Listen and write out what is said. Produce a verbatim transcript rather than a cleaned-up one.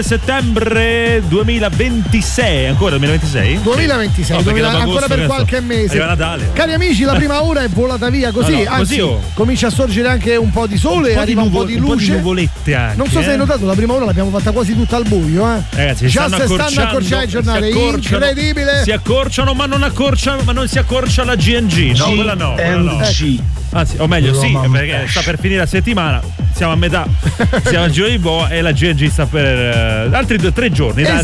settembre duemilaventisei, ancora duemilaventisei? duemilaventisei, No, duemila, ancora per qualche so. mese. Arriva Natale. Cari amici, la prima ora è volata via così, no, no, anzi così, oh. comincia a sorgere anche un po' di sole, un po' arriva di un po' nuvo- di un po' luce. di nuvolette anche. Non so se hai eh. notato, la prima ora l'abbiamo fatta quasi tutta al buio, eh. Ragazzi, già stanno se stanno accorciando, accorciando le giornate, si accorciano, incredibile. Si accorciano, ma non accorciano, ma non si accorcia la G N G, no, quella no, quella no. Anzi, o meglio, sì, perché sta per finire la settimana, siamo a metà, siamo a giro di boa e la G N G sta per eh, altri due o tre giorni. Dai,